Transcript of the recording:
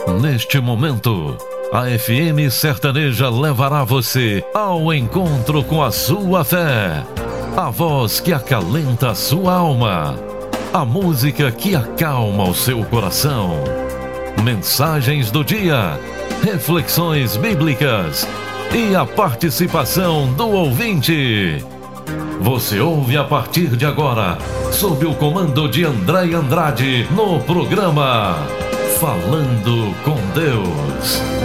Neste momento, a FM Sertaneja levará você ao encontro com a sua fé. A voz que acalenta a sua alma. A música que acalma o seu coração. Mensagens do dia, reflexões bíblicas e a participação do ouvinte. Você ouve a partir de agora, sob o comando de André Andrade, no programa Falando com Deus.